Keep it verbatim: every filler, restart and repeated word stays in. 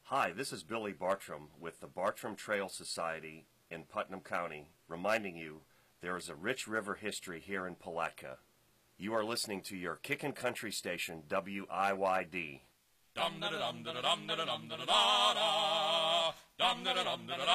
Hi, this is Billy Bartram with the Bartram Trail Society in Putnam County, reminding you there is a rich river history here in Palatka. You are listening to your Kickin' Country station, W I Y D. Dum da dum da dum da dum da da dum da da da. Dum da dum da dum